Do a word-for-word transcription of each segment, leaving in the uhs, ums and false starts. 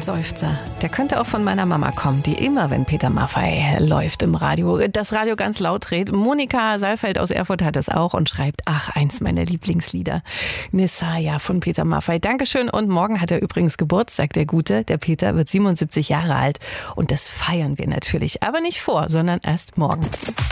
ein Seufzer. Der könnte auch von meiner Mama kommen, die immer, wenn Peter Maffay läuft im Radio, das Radio ganz laut dreht. Monika Saalfeld aus Erfurt hat es auch und schreibt, ach, eins meiner Lieblingslieder. Nisaya von Peter Maffay. Dankeschön. Und morgen hat er übrigens Geburtstag, der Gute. Der Peter wird siebenundsiebzig Jahre alt. Und das feiern wir natürlich. Aber nicht vor, sondern erst morgen.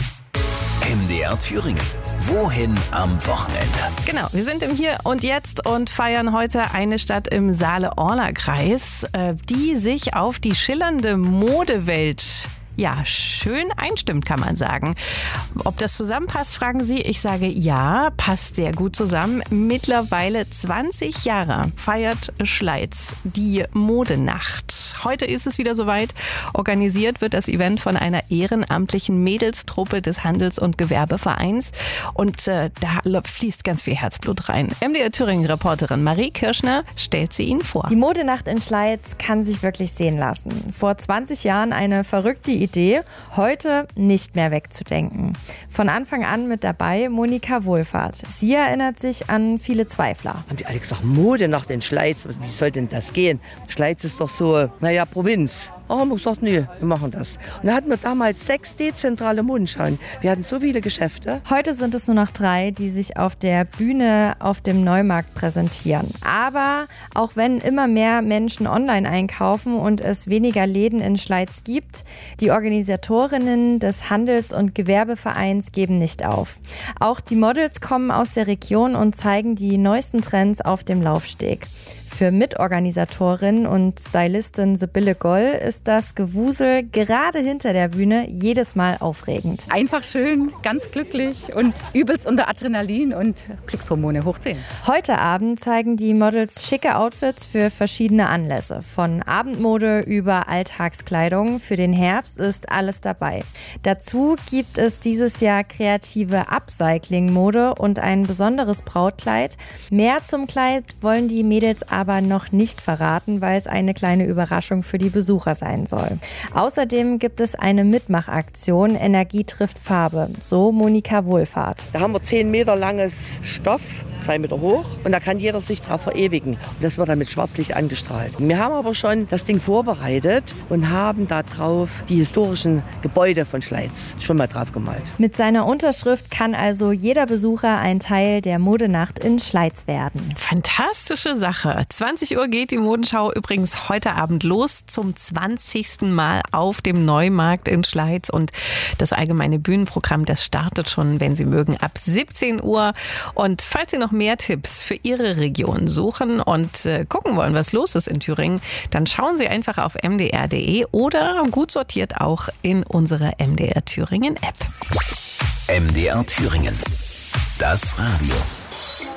M D R Thüringen. Wohin am Wochenende? Genau, wir sind im Hier und Jetzt und feiern heute eine Stadt im Saale-Orla-Kreis, die sich auf die schillernde Modewelt ja, schön einstimmt, kann man sagen. Ob das zusammenpasst, fragen Sie. Ich sage ja, passt sehr gut zusammen. Mittlerweile zwanzig Jahre feiert Schleiz die Modenacht. Heute ist es wieder soweit. Organisiert wird das Event von einer ehrenamtlichen Mädelstruppe des Handels- und Gewerbevereins. Und äh, da fließt ganz viel Herzblut rein. M D R Thüringen-Reporterin Marie Kirschner stellt sie Ihnen vor. Die Modenacht in Schleiz kann sich wirklich sehen lassen. Vor zwanzig Jahren eine verrückte Idee. Idee, heute nicht mehr wegzudenken. Von Anfang an mit dabei Monika Wohlfahrt. Sie erinnert sich an viele Zweifler. Haben die alle gesagt, Modenacht in Schleiz, wie soll denn das gehen? Schleiz ist doch so, naja, Provinz. Oh, haben wir gesagt, nee, wir machen das. Und da hatten wir damals sechs dezentrale Modenschauen. Wir hatten so viele Geschäfte. Heute sind es nur noch drei, die sich auf der Bühne auf dem Neumarkt präsentieren. Aber auch wenn immer mehr Menschen online einkaufen und es weniger Läden in Schleiz gibt, die Organisatorinnen des Handels- und Gewerbevereins geben nicht auf. Auch die Models kommen aus der Region und zeigen die neuesten Trends auf dem Laufsteg. Für Mitorganisatorin und Stylistin Sibylle Goll ist das Gewusel gerade hinter der Bühne jedes Mal aufregend. Einfach schön, ganz glücklich und übelst unter Adrenalin und Glückshormone hoch zehn. Heute Abend zeigen die Models schicke Outfits für verschiedene Anlässe. Von Abendmode über Alltagskleidung. Für den Herbst ist alles dabei. Dazu gibt es dieses Jahr kreative Upcycling-Mode und ein besonderes Brautkleid. Mehr zum Kleid wollen die Mädels aber noch nicht verraten, weil es eine kleine Überraschung für die Besucher sein soll. Außerdem gibt es eine Mitmachaktion Energie trifft Farbe, so Monika Wohlfahrt. Da haben wir zehn Meter langes Stoff, zwei Meter hoch, und da kann jeder sich drauf verewigen. Und das wird dann mit Schwarzlicht angestrahlt. Wir haben aber schon das Ding vorbereitet und haben da drauf die historischen Gebäude von Schleiz schon mal drauf gemalt. Mit seiner Unterschrift kann also jeder Besucher ein Teil der Modenacht in Schleiz werden. Fantastische Sache. zwanzig Uhr geht die Modenschau übrigens heute Abend los, zum zwanzigsten Mal auf dem Neumarkt in Schleiz. Und das allgemeine Bühnenprogramm, das startet schon, wenn Sie mögen, ab siebzehn Uhr. Und falls Sie noch mehr Tipps für Ihre Region suchen und äh, gucken wollen, was los ist in Thüringen, dann schauen Sie einfach auf m d r punkt d e oder gut sortiert auch in unsere M D R Thüringen App. M D R Thüringen. Das Radio.